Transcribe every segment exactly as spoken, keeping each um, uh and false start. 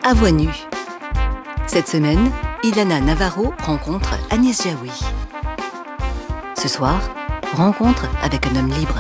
À voix nue. Cette semaine, Ilana Navarro rencontre Agnès Jaoui. Ce soir, rencontre avec un homme libre.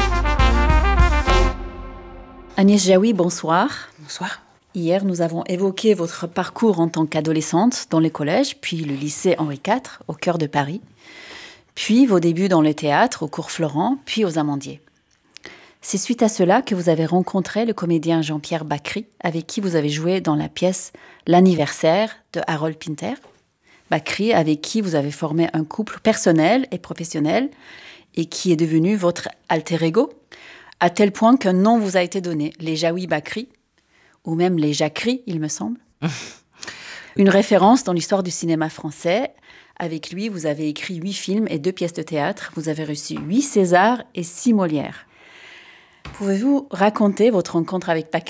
Agnès Jaoui, bonsoir. Bonsoir. Hier, nous avons évoqué votre parcours en tant qu'adolescente dans les collèges, puis le lycée Henri quatre, au cœur de Paris, puis vos débuts dans le théâtre, au cours Florent, puis aux Amandiers. C'est suite à cela que vous avez rencontré le comédien Jean-Pierre Bacri, avec qui vous avez joué dans la pièce L'anniversaire de Harold Pinter. Bacri, avec qui vous avez formé un couple personnel et professionnel, et qui est devenu votre alter ego, à tel point qu'un nom vous a été donné, les Jaoui Bacri, ou même les Jacqueries, il me semble. Une référence dans l'histoire du cinéma français. Avec lui, vous avez écrit huit films et deux pièces de théâtre. Vous avez reçu huit Césars et six Molières. Pouvez-vous raconter votre rencontre avec Bacri ?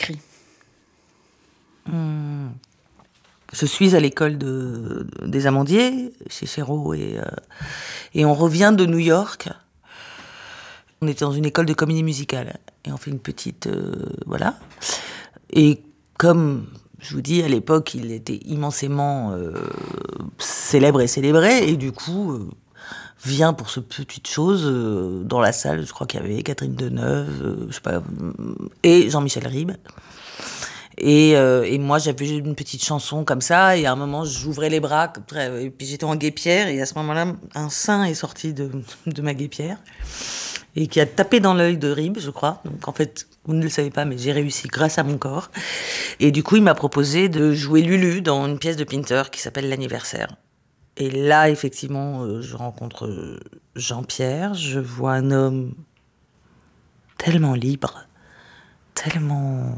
Hum, Je suis à l'école de, des Amandiers, chez Chéreau, et, euh, et on revient de New York. On était dans une école de comédie musicale. Et on fait une petite... Euh, voilà. Et comme je vous dis, à l'époque, il était immensément euh, célèbre et célébré. Et du coup, euh, vient pour cette petite chose euh, dans la salle. Je crois qu'il y avait Catherine Deneuve, euh, je sais pas, et Jean-Michel Ribes. Et, euh, et moi, j'avais une petite chanson comme ça. Et à un moment, j'ouvrais les bras. Et puis j'étais en guêpière. Et à ce moment-là, un sein est sorti de, de ma guêpière. Et qui a tapé dans l'œil de Ribes, je crois. Donc en fait, vous ne le savez pas, mais j'ai réussi grâce à mon corps. Et du coup, il m'a proposé de jouer Lulu dans une pièce de Pinter qui s'appelle L'anniversaire. Et là, effectivement, euh, je rencontre Jean-Pierre. Je vois un homme tellement libre, tellement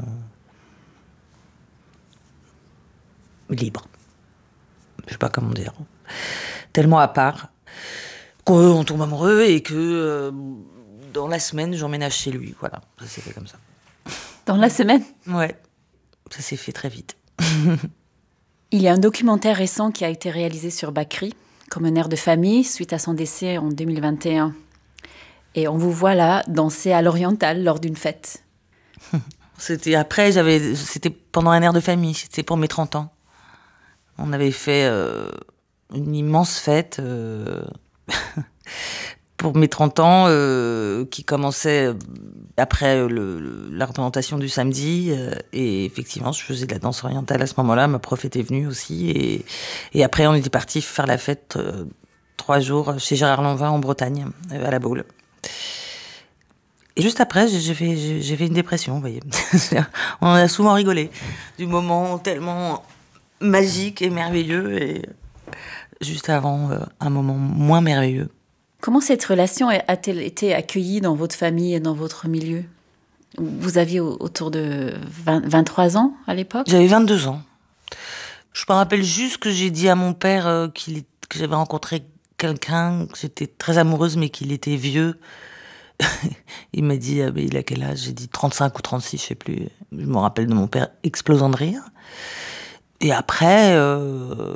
libre. Je sais pas comment dire. Tellement à part qu'on tombe amoureux et que... Euh, dans la semaine, j'emménage chez lui. Voilà, ça s'est fait comme ça. Dans la semaine ? Ouais, ça s'est fait très vite. Il y a un documentaire récent qui a été réalisé sur Bacri, comme un air de famille, suite à son décès en deux mille vingt et un. Et on vous voit là danser à l'Oriental lors d'une fête. C'était après, j'avais, c'était pendant un air de famille, c'était pour mes trente ans. On avait fait euh, une immense fête... Euh... pour mes trente ans, euh, qui commençait après le, le, la représentation du samedi. Euh, et effectivement, je faisais de la danse orientale à ce moment-là. Ma prof était venue aussi. Et, et après, on était partis faire la fête euh, trois jours chez Gérard Lanvin en Bretagne, euh, à la Baule. Et juste après, j'ai fait, j'ai, j'ai fait une dépression, vous voyez. On en a souvent rigolé. Du moment tellement magique et merveilleux. Et juste avant, euh, un moment moins merveilleux. Comment cette relation a-t-elle été accueillie dans votre famille et dans votre milieu ? Vous aviez autour de vingt, vingt-trois ans à l'époque ? J'avais vingt-deux ans. Je me rappelle juste que j'ai dit à mon père euh, qu'il, que j'avais rencontré quelqu'un, que j'étais très amoureuse, mais qu'il était vieux. Il m'a dit, ah, mais il a quel âge ? J'ai dit trente-cinq ou trente-six, je sais plus. Je me rappelle de mon père explosant de rire. Et après... Euh,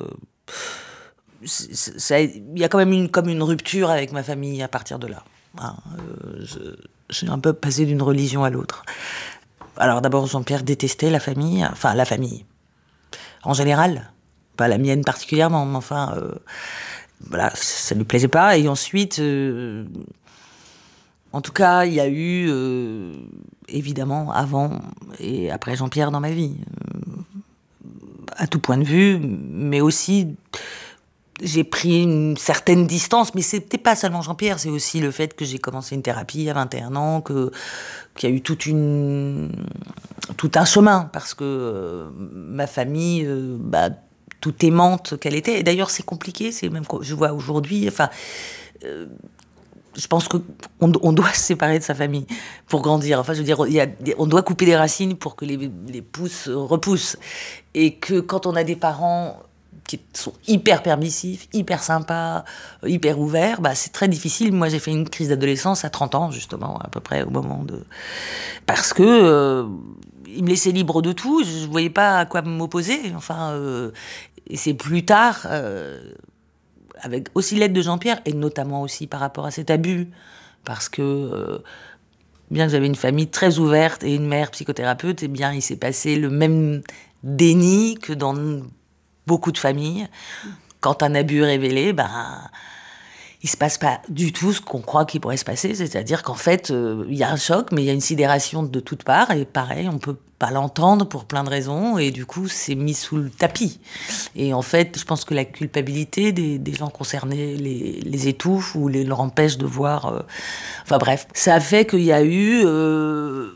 il y a quand même une, comme une rupture avec ma famille à partir de là. Hein, euh, je, je suis un peu passée d'une religion à l'autre. Alors d'abord, Jean-Pierre détestait la famille, enfin la famille en général, pas la mienne particulièrement, mais enfin, euh, voilà, ça lui plaisait pas. Et ensuite, euh, en tout cas, il y a eu, euh, évidemment, avant et après Jean-Pierre dans ma vie, euh, à tout point de vue, mais aussi... J'ai pris une certaine distance, mais c'était pas seulement Jean-Pierre, c'est aussi le fait que j'ai commencé une thérapie à vingt et un ans, que, qu'il y a eu toute une, tout un chemin, parce que euh, ma famille, euh, bah, tout aimante qu'elle était, et d'ailleurs c'est compliqué, c'est même je vois aujourd'hui, enfin, euh, je pense qu'on on doit se séparer de sa famille pour grandir. Enfin, je veux dire, il y a, on doit couper des racines pour que les, les pousses repoussent, et que quand on a des parents qui sont hyper permissifs, hyper sympas, hyper ouverts, bah c'est très difficile. Moi, j'ai fait une crise d'adolescence à trente ans, justement, à peu près au moment de... Parce que euh, ils me laissaient libre de tout, je ne voyais pas à quoi m'opposer. Enfin, euh, et c'est plus tard, euh, avec aussi l'aide de Jean-Pierre, et notamment aussi par rapport à cet abus, parce que... Euh, bien que j'avais une famille très ouverte et une mère psychothérapeute, eh bien, il s'est passé le même déni que dans beaucoup de familles. Quand un abus est révélé, ben, il se passe pas du tout ce qu'on croit qu'il pourrait se passer. C'est-à-dire qu'en fait, euh, il y a un choc, mais il y a une sidération de toutes parts. Et pareil, on peut pas l'entendre pour plein de raisons. Et du coup, c'est mis sous le tapis. Et en fait, je pense que la culpabilité des, des gens concernés les, les étouffe ou les, leur empêche de voir... Euh, enfin bref, ça a fait qu'il y a eu euh,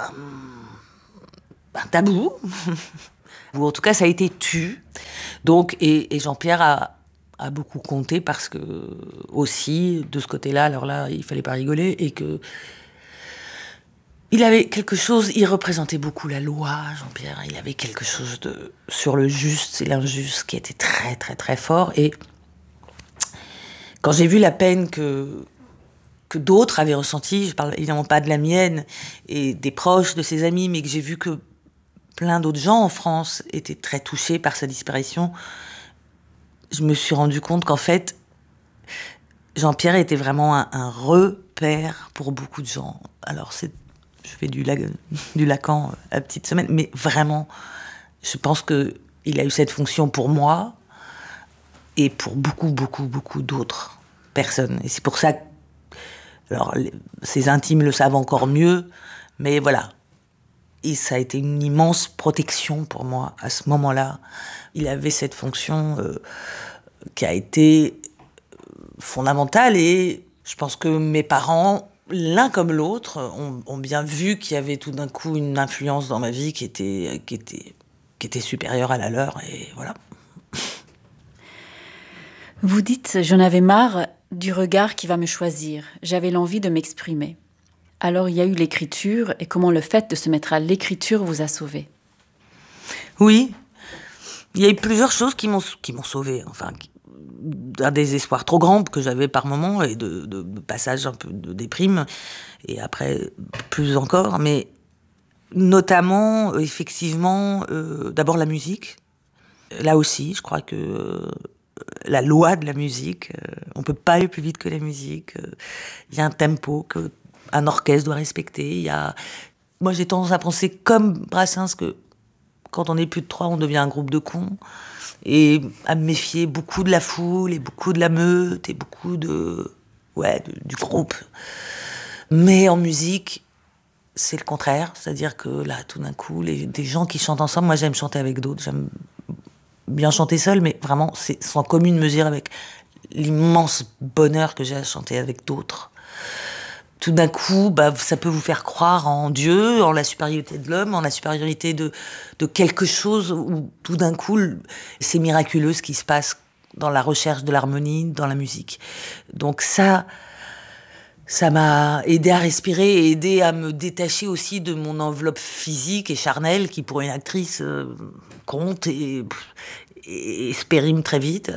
un, un tabou. Ou en tout cas, ça a été tu. Donc, et, et Jean-Pierre a, a beaucoup compté parce que, aussi, de ce côté-là, alors là, il fallait pas rigoler, et que il avait quelque chose, il représentait beaucoup la loi, Jean-Pierre, il avait quelque chose de, sur le juste et l'injuste qui était très, très, très fort. Et quand j'ai vu la peine que, que d'autres avaient ressentie, je parle évidemment pas de la mienne et des proches de ses amis, mais que j'ai vu que plein d'autres gens en France étaient très touchés par sa disparition, je me suis rendu compte qu'en fait, Jean-Pierre était vraiment un, un repère pour beaucoup de gens. Alors, c'est, je fais du, du Lacan à petite semaine, mais vraiment, je pense qu'il a eu cette fonction pour moi et pour beaucoup, beaucoup, beaucoup d'autres personnes. Et c'est pour ça que, alors, les, ses intimes le savent encore mieux, mais voilà. Et ça a été une immense protection pour moi à ce moment-là. Il avait cette fonction euh, qui a été fondamentale, et je pense que mes parents, l'un comme l'autre, ont, ont bien vu qu'il y avait tout d'un coup une influence dans ma vie qui était, qui était, qui était supérieure à la leur, et voilà. Vous dites « J'en avais marre du regard qui va me choisir. J'avais l'envie de m'exprimer. » Alors il y a eu l'écriture, et comment le fait de se mettre à l'écriture vous a sauvé? Oui, il y a eu plusieurs choses qui m'ont, qui m'ont sauvé, enfin, d'un désespoir trop grand que j'avais par moments, et de, de, de passage un peu de déprime, et après plus encore, mais notamment, effectivement, euh, d'abord la musique. Là aussi, je crois que euh, la loi de la musique, euh, on peut pas aller plus vite que la musique, il euh, y a un tempo que un orchestre doit respecter. Il y a... Moi, j'ai tendance à penser, comme Brassens, que quand on est plus de trois, on devient un groupe de cons. Et à me méfier beaucoup de la foule, et beaucoup de la meute, et beaucoup de... Ouais, de, du groupe. Mais en musique, c'est le contraire. C'est-à-dire que là, tout d'un coup, les, des gens qui chantent ensemble, moi, j'aime chanter avec d'autres. J'aime bien chanter seul, mais vraiment, c'est sans commune mesure avec l'immense bonheur que j'ai à chanter avec d'autres. Tout d'un coup, bah, ça peut vous faire croire en Dieu, en la supériorité de l'homme, en la supériorité de, de quelque chose où tout d'un coup, c'est miraculeux ce qui se passe dans la recherche de l'harmonie, dans la musique. Donc ça, ça m'a aidé à respirer et aidé à me détacher aussi de mon enveloppe physique et charnelle qui, pour une actrice, euh, compte et, et, et se périme très vite.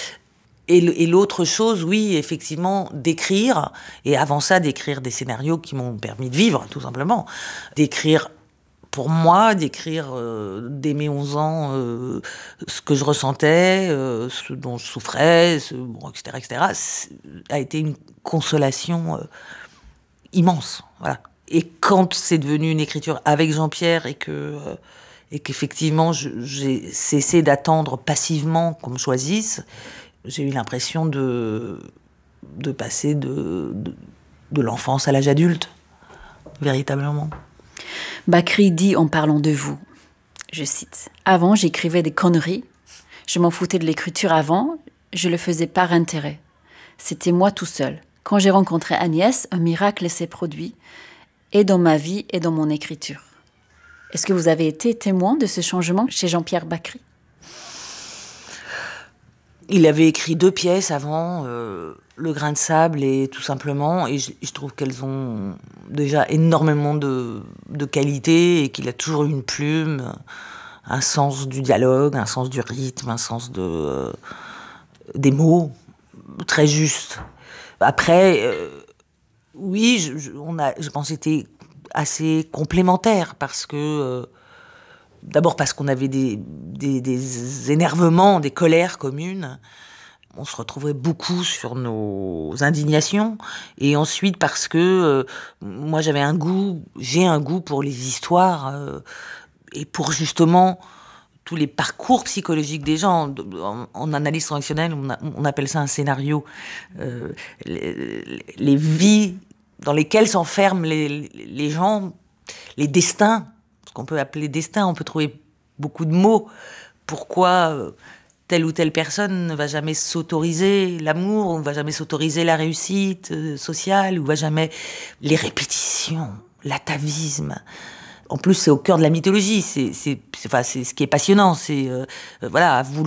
Et l'autre chose, oui, effectivement, d'écrire, et avant ça, d'écrire des scénarios qui m'ont permis de vivre, tout simplement. D'écrire, pour moi, d'écrire euh, dès mes onze ans euh, ce que je ressentais, euh, ce dont je souffrais, ce, bon, et cetera, et cetera, a été une consolation euh, immense, voilà. Et quand c'est devenu une écriture avec Jean-Pierre, et que... Euh, et qu'effectivement, je, j'ai cessé d'attendre passivement qu'on me choisisse, j'ai eu l'impression de, de passer de, de, de l'enfance à l'âge adulte, véritablement. Bakri dit en parlant de vous, je cite, « Avant, j'écrivais des conneries. Je m'en foutais de l'écriture avant. Je le faisais par intérêt. C'était moi tout seul. Quand j'ai rencontré Agnès, un miracle s'est produit, et dans ma vie et dans mon écriture. » Est-ce que vous avez été témoin de ce changement chez Jean-Pierre Bakri? Il avait écrit deux pièces avant, euh, Le grain de sable et Tout simplement, et je, je trouve qu'elles ont déjà énormément de, de qualité, et qu'il a toujours eu une plume, un sens du dialogue, un sens du rythme, un sens de, euh, des mots très juste. Après, euh, oui, je, je, on a, je pense que c'était assez complémentaires, parce que... Euh, D'abord parce qu'on avait des, des, des énervements, des colères communes. On se retrouvait beaucoup sur nos indignations. Et ensuite parce que euh, moi j'avais un goût, j'ai un goût pour les histoires, euh, et pour justement tous les parcours psychologiques des gens. En, en analyse transactionnelle, on, a, on appelle ça un scénario. Euh, les, les vies dans lesquelles s'enferment les, les gens, les destins, ce qu'on peut appeler destin, on peut trouver beaucoup de mots. Pourquoi euh, telle ou telle personne ne va jamais s'autoriser l'amour, ou ne va jamais s'autoriser la réussite euh, sociale, ou va jamais... Les répétitions, l'atavisme. En plus, c'est au cœur de la mythologie. C'est, c'est, c'est, enfin, c'est ce qui est passionnant. C'est euh, voilà, vouloir